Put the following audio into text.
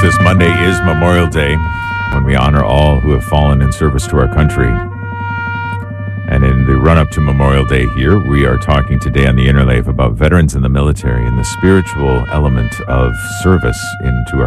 this Monday is Memorial Day, when we honor all who have fallen in service to our country. And in the run-up to Memorial Day here, we are talking today on the Inner Life about veterans in the military and the spiritual element of service into our